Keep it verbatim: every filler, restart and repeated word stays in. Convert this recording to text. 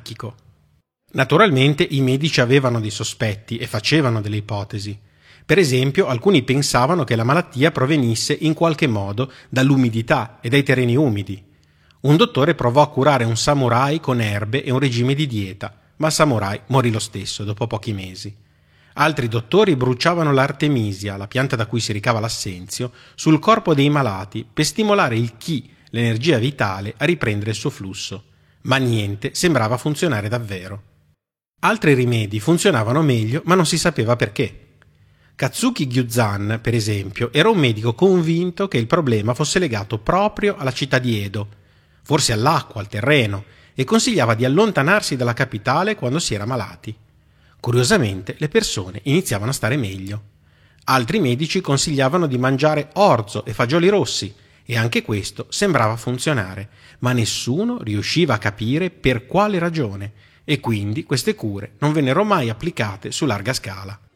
anarchico. Naturalmente i medici avevano dei sospetti e facevano delle ipotesi. Per esempio, alcuni pensavano che la malattia provenisse in qualche modo dall'umidità e dai terreni umidi. Un dottore provò a curare un samurai con erbe e un regime di dieta, ma il samurai morì lo stesso dopo pochi mesi. Altri dottori bruciavano l'artemisia, la pianta da cui si ricava l'assenzio, sul corpo dei malati per stimolare il chi, l'energia vitale, a riprendere il suo flusso. Ma niente sembrava funzionare davvero. Altri rimedi funzionavano meglio, ma non si sapeva perché. Katsuki Gyuzan, per esempio, era un medico convinto che il problema fosse legato proprio alla città di Edo, forse all'acqua, al terreno, e consigliava di allontanarsi dalla capitale quando si era malati. Curiosamente, le persone iniziavano a stare meglio. Altri medici consigliavano di mangiare orzo e fagioli rossi, e anche questo sembrava funzionare, ma nessuno riusciva a capire per quale ragione, e quindi queste cure non vennero mai applicate su larga scala.